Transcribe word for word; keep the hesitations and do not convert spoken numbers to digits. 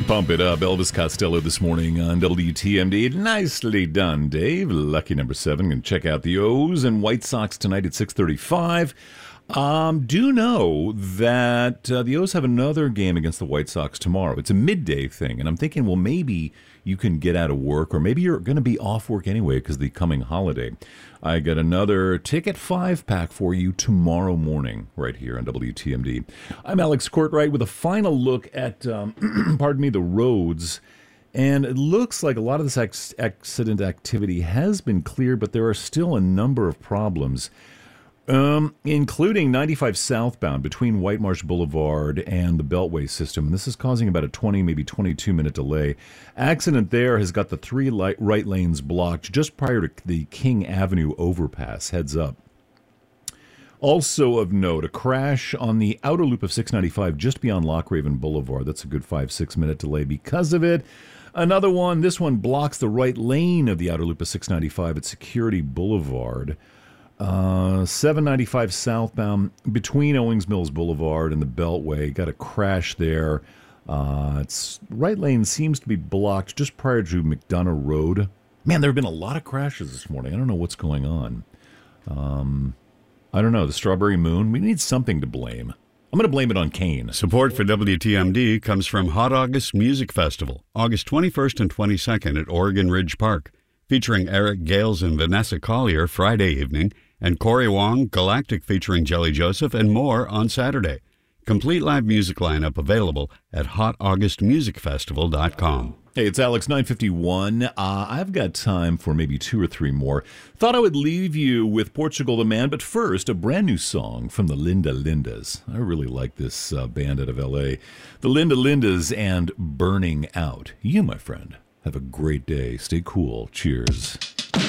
Pump it up. Elvis Costello this morning on W T M D. Nicely done, Dave. Lucky number seven. Going to check out the O's and White Sox tonight at six thirty-five. Um, do know that uh, the O's have another game against the White Sox tomorrow. It's a midday thing, and I'm thinking, well, maybe you can get out of work, or maybe you're going to be off work anyway because of the coming holiday. I got another Ticket five pack for you tomorrow morning right here on W T M D. I'm Alex Courtwright with a final look at, um, pardon me, the roads. And it looks like a lot of this ex- accident activity has been cleared, but there are still a number of problems. Um, including ninety-five southbound between White Marsh Boulevard and the Beltway system. And this is causing about a twenty, maybe twenty-two minute delay. Accident there has got the three light, right lanes blocked just prior to the King Avenue overpass. Heads up. Also of note, a crash on the outer loop of six ninety-five just beyond Lochraven Boulevard. That's a good five, six minute delay because of it. Another one, this one blocks the right lane of the outer loop of six ninety-five at Security Boulevard. Uh, seven ninety-five southbound between Owings Mills Boulevard and the Beltway. Got a crash there. Uh, its right lane seems to be blocked just prior to McDonough Road. Man, there have been a lot of crashes this morning. I don't know what's going on. Um, I don't know. The Strawberry Moon. We need something to blame. I'm going to blame it on Kane. Support for W T M D comes from Hot August Music Festival, August twenty-first and twenty-second at Oregon Ridge Park, featuring Eric Gales and Vanessa Collier Friday evening, and Corey Wong, Galactic featuring Jelly Joseph, and more on Saturday. Complete live music lineup available at hot august music festival dot com. Hey, it's Alex, nine fifty-one. Uh, I've got time for maybe two or three more. Thought I would leave you with Portugal the Man, but first, a brand new song from the Linda Lindas. I really like this uh, band out of L A. The Linda Lindas and Burning Out. You, my friend, have a great day. Stay cool. Cheers.